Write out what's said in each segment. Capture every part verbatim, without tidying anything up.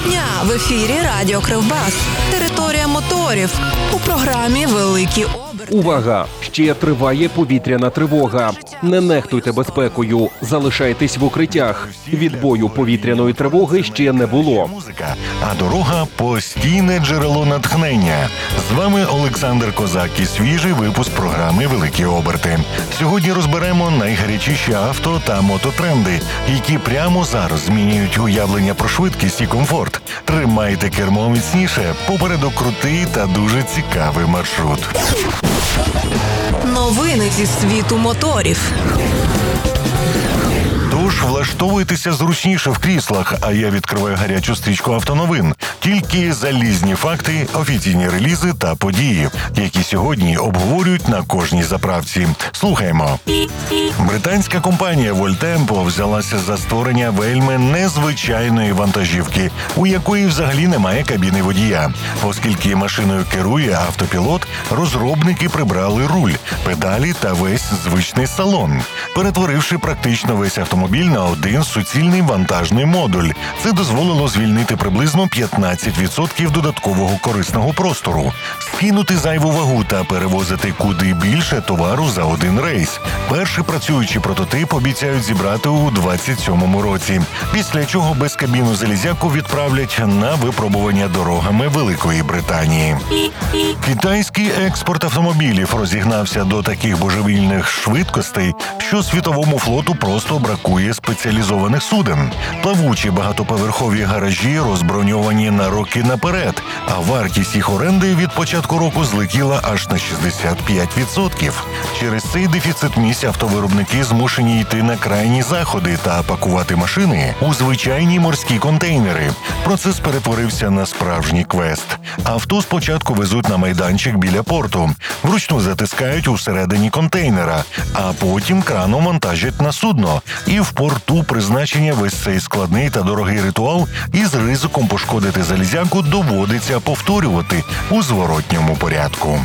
Щодня в ефірі Радіо Кривбас. Територія моторів. У програмі «Великі оберти». Увага! Ще триває повітряна тривога. Не нехтуйте безпекою. Залишайтесь в укриттях. Відбою повітряної тривоги ще не було. Музика, а дорога – постійне джерело натхнення. З вами Олександр Козак і свіжий випуск програми «Великі оберти». Сьогодні розберемо найгарячіші авто та мототренди, які прямо зараз змінюють уявлення про швидкість і комфорт. Тримайте кермо міцніше, попереду крутий та дуже цікавий маршрут. Новини зі світу моторів. Тож влаштовуйтеся зручніше в кріслах, а я відкриваю гарячу стрічку автоновин. Тільки залізні факти, офіційні релізи та події, які сьогодні обговорюють на кожній заправці. Слухаємо. Британська компанія Voltempo взялася за створення вельми незвичайної вантажівки, у якої взагалі немає кабіни водія. Оскільки машиною керує автопілот, розробники прибрали руль, педалі та весь звичний салон, перетворивши практично весь автомобіль на один суцільний вантажний модуль. Це дозволило звільнити приблизно п'ятнадцять відсотків додаткового корисного простору, скинути зайву вагу та перевозити куди більше товару за один рейс. Перший працюючий прототип обіцяють зібрати у двадцять сьомому році, після чого безкабінну залізяку відправлять на випробування дорогами Великої Британії. Китайський експорт автомобілів розігнався до таких божевільних швидкостей, що світовому флоту просто бракує спеціалізованих суден. Плавучі багатоповерхові гаражі розброньовані на роки наперед, а вартість їх оренди від початку року злетіла аж на шістдесят п'ять відсотків. Через цей дефіцит місць автовиробники змушені йти на крайні заходи та пакувати машини у звичайні морські контейнери. Процес перетворився на справжній квест. Авто спочатку везуть на майданчик біля порту, вручну затискають усередині контейнера, а потім краном вантажать на судно. І в порту призначення весь цей складний та дорогий ритуал із ризиком пошкодити залізяку доводиться повторювати у зворотньому порядку.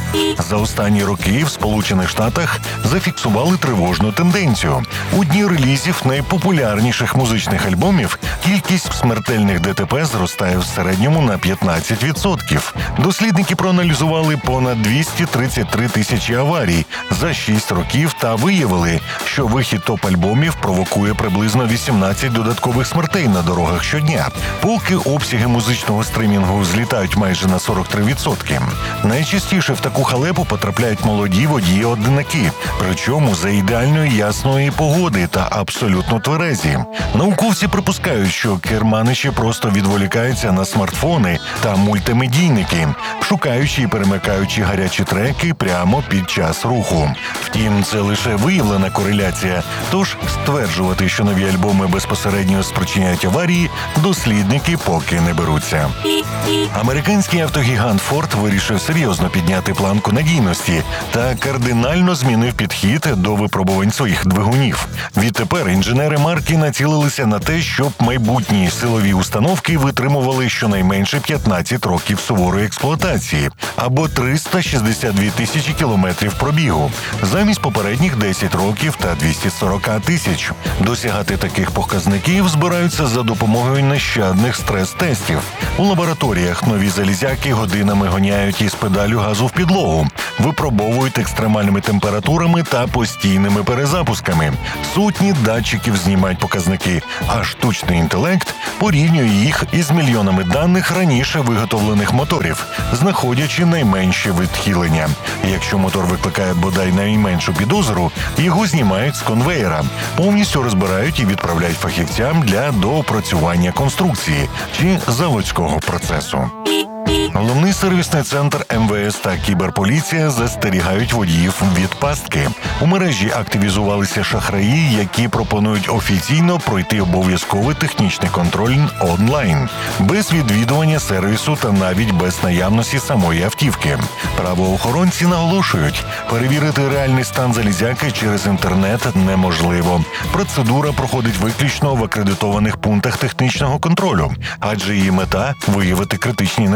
За останні роки в Сполучених Штатах зафіксували тривожну тенденцію. У дні релізів найпопулярніших музичних альбомів кількість смертельних ДТП зростає в середньому на п'ятнадцять відсотків. Дослідники проаналізували понад двісті тридцять три тисячі аварій за шість років та виявили, що вихід топ-альбомів провокує приблизно вісімнадцять додаткових смертей на дорогах щодня, поки обсяги музичного стримінгу злітають майже на сорок три відсотки. Найчастіше в таку халепу потрапляють молоді водії-одинаки, причому за ідеальної ясної погоди та абсолютно тверезі. Науковці припускають, що керманичі просто відволікаються на смартфони та мультимедійники, шукаючи і перемикаючи гарячі треки прямо під час руху. Втім, це лише виявлена кореляція, тож стверджувати, що нові альбоми безпосередньо спричиняють аварії, дослідники поки не беруться. Американський автогігант Ford вирішив серйозно підняти планку надійності та кардинально змінив підхід до випробувань своїх двигунів. Відтепер інженери марки націлилися на те, щоб майбутні силові установки витримували щонайменше п'ятнадцять років суворої експлуатації або триста шістдесят дві тисячі кілометрів пробігу, замість попередніх десять років та двісті сорок тисяч. Досягати таких показників збираються за допомогою нещадних стрес-тестів. У лабораторіях нові залізяки годинами гоняють із педалю газу в підлогу, випробовують екстремальними температурами та постійними перезапусками. Сотні датчиків знімають показники, а штучний інтелект порівнює їх із мільйонами даних раніше виготовлених моторів, знаходячи найменші відхилення. Якщо мотор викликає бодай найменшу підозру, його знімають з конвеєра, повністю розбирають і відправляють фахівцям для доопрацювання конструкції чи заводського процесу. Головний сервісний центр ем ве ес та кіберполіція застерігають водіїв від пастки. У мережі активізувалися шахраї, які пропонують офіційно пройти обов'язковий технічний контроль онлайн, без відвідування сервісу та навіть без наявності самої автівки. Правоохоронці наголошують, перевірити реальний стан залізяки через інтернет неможливо. Процедура проходить виключно в акредитованих пунктах технічного контролю, адже її мета – виявити критичні несправності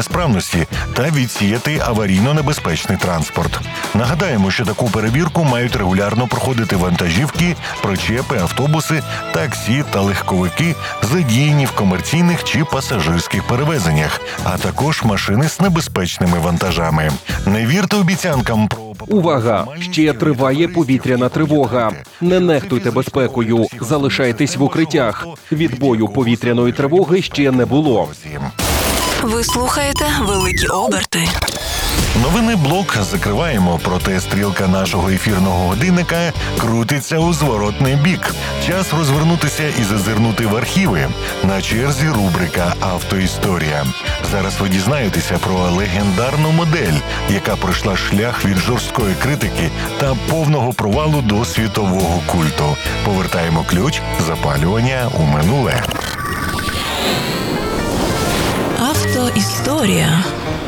аварійності та відсіяти аварійно-небезпечний транспорт. Нагадаємо, що таку перевірку мають регулярно проходити вантажівки, причепи, автобуси, таксі та легковики, задіяні в комерційних чи пасажирських перевезеннях, а також машини з небезпечними вантажами. Не вірте обіцянкам про... Увага! Ще триває повітряна тривога. Не нехтуйте безпекою, залишайтесь в укриттях. Відбою повітряної тривоги ще не було. Ви слухаєте «Великі оберти». Новини блок закриваємо, проте стрілка нашого ефірного годинника крутиться у зворотний бік. Час розвернутися і зазирнути в архіви. На черзі рубрика «Автоісторія». Зараз ви дізнаєтеся про легендарну модель, яка пройшла шлях від жорсткої критики та повного провалу до світового культу. Повертаємо ключ запалювання у минуле. Автоісторія.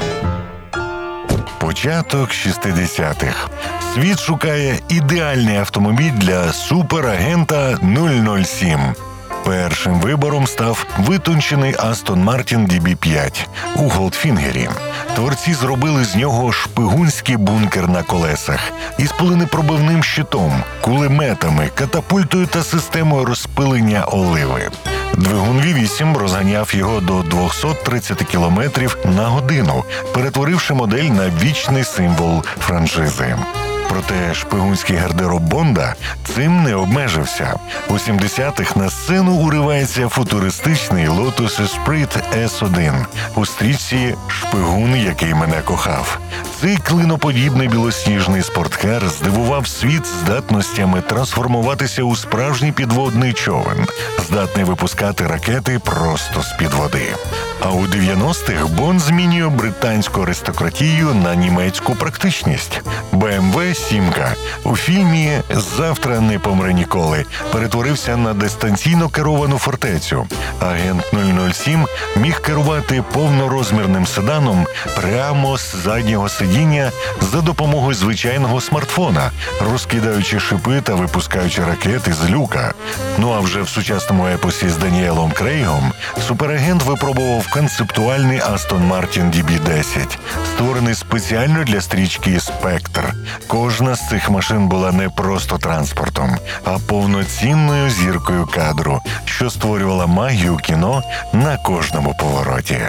Початок шістдесятих. Світ шукає ідеальний автомобіль для суперагента нуль нуль сім. Першим вибором став витончений Aston Martin ді бі п'ять у Голдфінгері. Творці зробили з нього шпигунський бункер на колесах із пуленепробивним щитом, кулеметами, катапультою та системою розпилення оливи. Двигун ві вісім розганяв його до двісті тридцять кілометрів на годину, перетворивши модель на вічний символ франшизи. Проте шпигунський гардероб Бонда цим не обмежився. У сімдесятих на сцену уривається футуристичний Lotus Esprit ес один у стрічці «Шпигун, який мене кохав». Цей клиноподібний білосніжний спорткар здивував світ здатностями трансформуватися у справжній підводний човен, здатний випускати ракети просто з-під води. А у дев'яностих Бонд змінює британську аристократію на німецьку практичність. Бе ем ве сімка у фільмі «Завтра не помре ніколи» перетворився на дистанційно керовану фортецю. Агент нуль нуль сім міг керувати повнорозмірним седаном прямо з заднього сидіння за допомогою звичайного смартфона, розкидаючи шипи та випускаючи ракети з люка. Ну а вже в сучасному епосі з Даніелом Крейгом суперагент випробував концептуальний Aston Martin ді бі десять, створений спеціально для стрічки «Спектр». Кожна з цих машин була не просто транспортом, а повноцінною зіркою кадру, що створювала магію кіно на кожному повороті.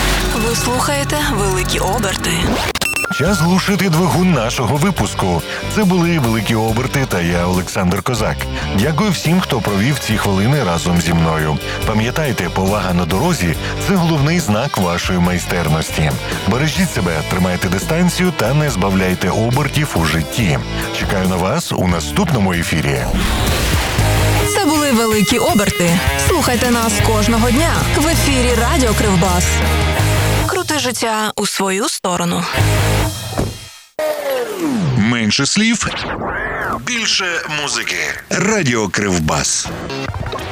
Ви слухаєте «Великі оберти». Час глушити двигун нашого випуску. Це були «Великі оберти» та я, Олександр Козак. Дякую всім, хто провів ці хвилини разом зі мною. Пам'ятайте, повага на дорозі – це головний знак вашої майстерності. Бережіть себе, тримайте дистанцію та не збавляйте обертів у житті. Чекаю на вас у наступному ефірі. Це були «Великі оберти». Слухайте нас кожного дня в ефірі Радіо Кривбас. Крути життя у свою сторону. Менше слів, більше музики. Радіо Кривбас.